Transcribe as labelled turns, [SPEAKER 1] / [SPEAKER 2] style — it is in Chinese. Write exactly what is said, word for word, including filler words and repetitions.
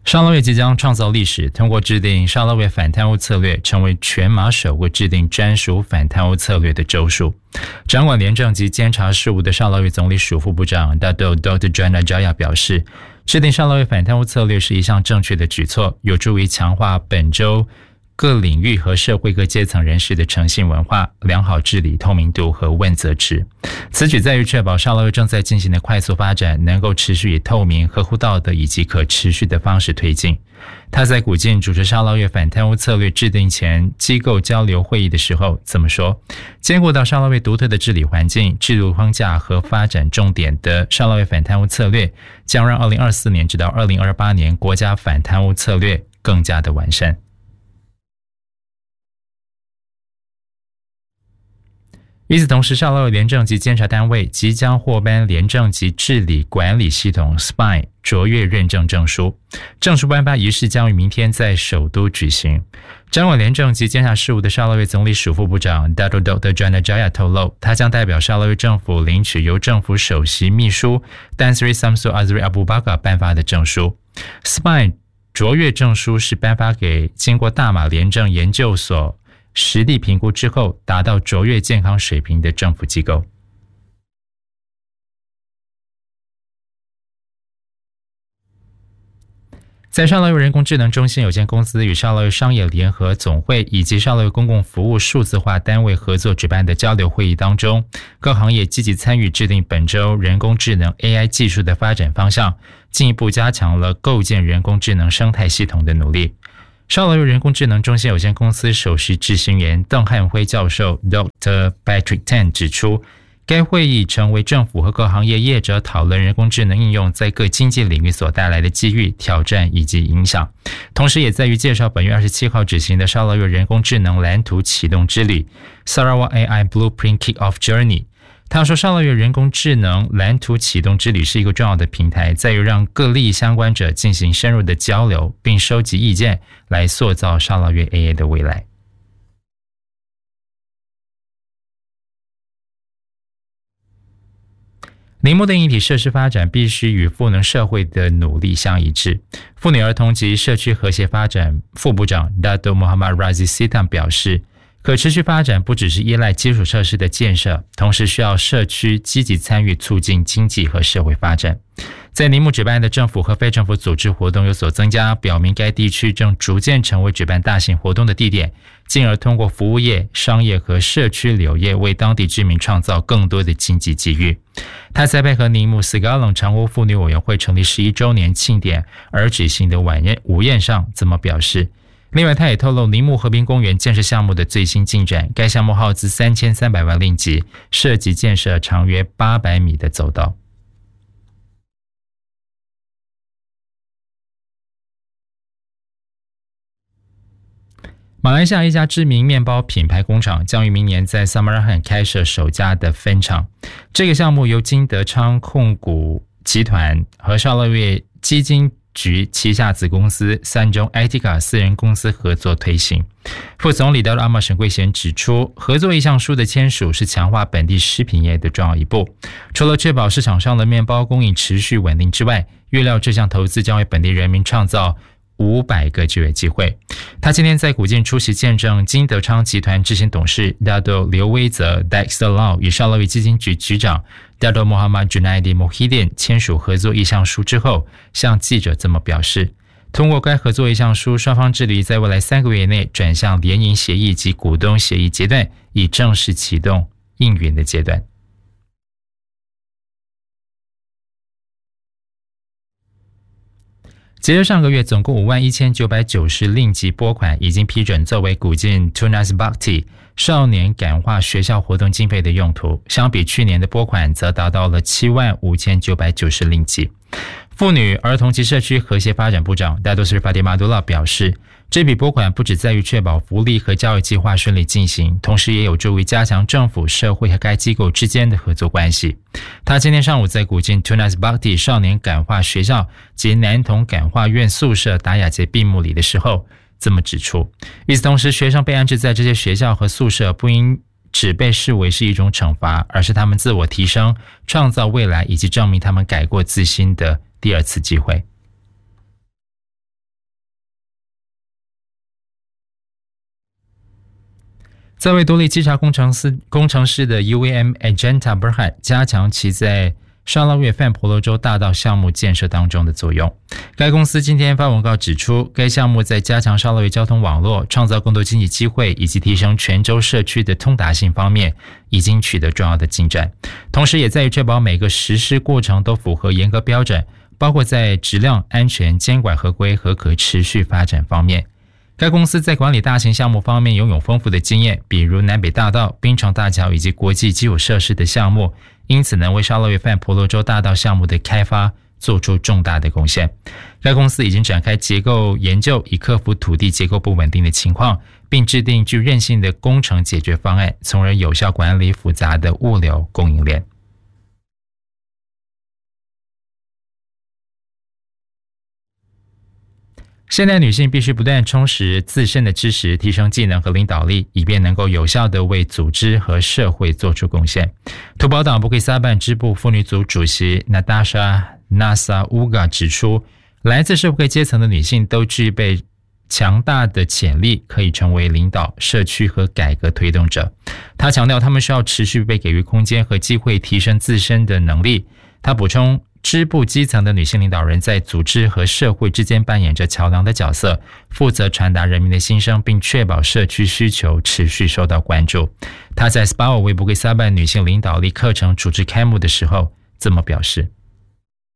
[SPEAKER 1] 沙捞越即将创造历史，通过制定沙捞越反贪污策略，成为全马首个制定专属反贪污策略的州属。掌管廉政及监察事务的沙捞越总理署副部长 Dato Doctor Joanna Jaya 表示，制定沙捞越反贪污策略是一项正确的举措，有助于强化本州各领域和社会各阶层人士的诚信文化、良好治理、透明度和问责制。此举在于确保沙捞越正在进行的快速发展能够持续以透明、合乎道德以及可持续的方式推进。他在古晋主持沙捞越反贪污策略制定前机构交流会议的时候这么说：兼顾到沙捞越独特的治理环境、制度框架和发展重点的沙捞越反贪污策略，将让二零二四年直到二零二八年国家反贪污策略更加的完善。与此同时，沙捞越廉政及监察单位即将获颁廉政及治理管理系统 S P I 卓越认证证书，证书颁发仪式将于明天在首都举行。掌管廉政及监察事务的沙捞越总理署副部长 Dato Doctor Joanna Jaya 透露，他将代表沙捞越政府领取由政府首席秘书 Tan Sri Samsul Azri Abu Bakar 颁发的证书。 S P I 卓越证书是颁发给经过大马廉政研究所实地评估之后达到卓越健康水平的政府机构。在沙捞越人工智能中心有限公司与沙捞越商业联合总会以及沙捞越公共服务数字化单位合作举办的交流会议当中，各行业积极参与制定本周人工智能 A I 技术的发展方向，进一步加强了构建人工智能生态系统的努力。沙捞越人工智能中心有限公司首席执行员邓汉辉教授 Doctor Patrick Tan 指出，该会议成为政府和各行业业者讨论人工智能应用在各经济领域所带来的机遇、挑战以及影响，同时也在于介绍本月二十七号举行的沙捞越人工智能蓝图启动之旅 Sarawak A I Blueprint Kick-Off Journey。他说，沙捞越人工智能蓝图启动之旅是一个重要的平台，在于让各利益相关者进行深入的交流，并收集意见，来塑造沙捞越 A I 的未来。林木的硬体设施发展必须与赋能社会的努力相一致。妇女儿童及社区和谐发展副部长 Dato Muhammad Razi Sitam 表示，可持续发展不只是依赖基础设施的建设，同时需要社区积极参与，促进经济和社会发展。在宁木举办的政府和非政府组织活动有所增加，表明该地区正逐渐成为举办大型活动的地点，进而通过服务业、商业和社区旅游业为当地居民创造更多的经济机遇。他在配合宁木斯嘎冷常务妇女委员会成立十一周年庆典而举行的晚宴午宴上这么表示。另外，他也透露宁木河滨公园建设项目的最新进展，该项目耗资三千三百万令吉，涉及建设长约八百米的走道。马来西亚一家知名面包品牌工厂将于明年在 Samarahan 开设首家的分厂。这个项目由金德昌控股集团和沙捞越基金局旗下子公司三中 I T C A 私人公司合作推行。副总理阿马沈桂贤指出，合作意向书的签署是强化本地食品业的重要一步。除了确保市场上的面包供应持续稳定之外，预料这项投资将为本地人民创造五百个就业机会。他今天在古晋出席见证金德昌集团执行董事 Dato 刘威泽 Dexter Lau 与沙捞越基金局局长 Dato Muhammad Junaidi Mohidin 签署合作意向书之后，向记者这么表示，通过该合作意向书，双方致力在未来三个月内转向联营协议及股东协议阶段，以正式启动营运的阶段。截至上个月，总共五万一千九百九十令吉拨款已经批准作为古晋 Tunas Bhakti 少年感化学校活动经费的用途，相比去年的拨款则达到了七万五千九百九十令吉。妇女、儿童及社区和谐发展部长 Dato Sri Fatimah Abdullah 表示，这笔拨款不只在于确保福利和教育计划顺利进行，同时也有助于加强政府、社会和该机构之间的合作关系。他今天上午在古晋 Tunas Bhakti 少年感化学校及男童感化院宿舍达雅节闭幕礼的时候这么指出。与此同时，学生被安置在这些学校和宿舍不应只被视为是一种惩罚，而是他们自我提升、创造未来以及证明他们改过自新的第二次机会。 在位独立稽查工程师工程师的 U A M Agenta Berhad 加强其在沙捞越泛婆罗洲大道项目建设当中的作用。该公司今天发文告指出，该项目在加强沙捞越交通网络、创造更多经济机会以及提升全州社区的通达性方面已经取得重要的进展，同时也在于确保每个实施过程都符合严格标准，包括在质量、安全、监管合规和可持续发展方面。该公司在管理大型项目方面拥有丰富的经验，比如南北大道、槟城大桥以及国际基础设施的项目，因此能为沙捞越泛婆罗洲大道项目的开发做出重大的贡献。该公司已经展开结构研究，以克服土地结构不稳定的情况，并制定具韧性的工程解决方案，从而有效管理复杂的物流供应链。现代女性必须不断充实自身的知识，提升技能和领导力，以便能够有效地为组织和社会做出贡献。土保党布克萨班支部妇女组主席 Natasha Nasa Uga 指出，来自社会阶层的女性都具备强大的潜力，可以成为领导、社区和改革推动者。她强调，她们需要持续被给予空间和机会，提升自身的能力。她补充，支部基层的女性领导人在组织和社会之间扮演着桥梁的角色，负责传达人民的心声，并确保社区需求持续受到关注。她在 S P A O 为布克萨班女性领导力课程主持开幕的时候这么表示。